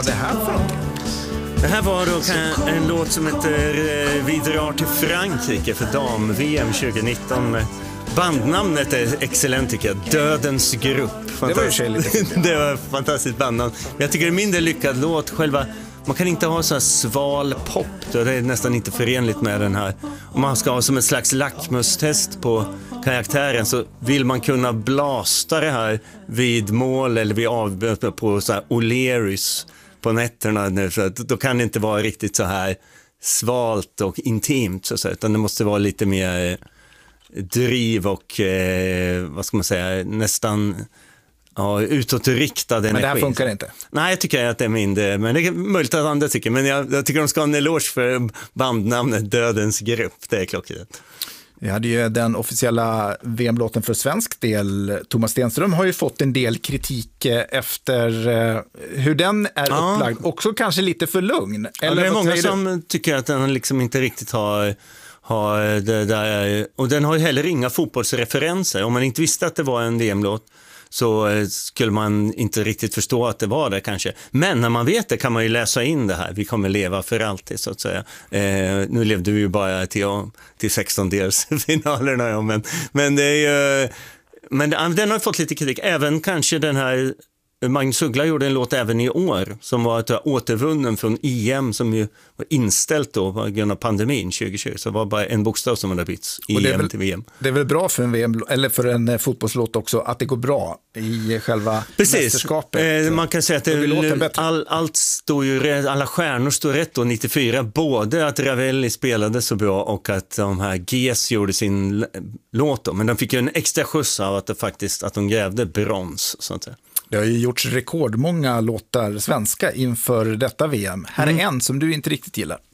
var det här för någonting? Det här var då en låt som heter Vi drar till Frankrike för dam-VM 2019. Bandnamnet är excellent tycker jag. Dödens grupp. Det var ju lite det var ett fantastiskt bandnamn. Men jag tycker det är mindre lyckad låt. Själva, man kan inte ha så här sval pop. Då. Det är nästan inte förenligt med den här. Om man ska ha som en slags lackmustest på karaktären så vill man kunna blasta det här vid mål eller vid avböt på så här O'Learys på nätterna nu, för att då kan det inte vara riktigt så här svalt och intimt så att säga, utan det måste vara lite mer driv och vad ska man säga, nästan utåtriktad energi. Men det här funkar inte? Nej, jag tycker att det är mindre, men det är möjligt att andra tycker, men jag tycker de ska ha en eloge för bandnamnet Dödens grupp, det är klockrent. Vi hade ju den officiella VM-låten för svensk del. Thomas Stenström har ju fått en del kritik efter hur den är upplagd. Också kanske lite för lugn. Eller det är många som tycker att den liksom inte riktigt har det där. Och den har ju heller inga fotbollsreferenser. Om man inte visste att det var en VM-låt så skulle man inte riktigt förstå att det var det kanske. Men när man vet det kan man ju läsa in det här. Vi kommer leva för alltid så att säga. Nu levde vi ju bara till 16-delsfinalerna. Men det är ju... Men den har fått lite kritik. Även kanske den här... Magnus Uggla gjorde en låt även i år som var återvunnen från EM som ju var inställt då på grund av pandemin 2020. Så det var bara en bokstav som hade bytts EM till VM. Det är väl bra för en VM eller för en fotbollslåt också att det går bra i själva mästerskapet. Man kan säga att allt står ju, alla stjärnor står rätt då 94. Både att Ravelli spelade så bra och att de här GES gjorde sin låt då. Men de fick ju en extra skjuts av att de grävde brons så att säga. Det har ju gjorts rekordmånga låtar svenska inför detta VM. Här är en som du inte riktigt gillar.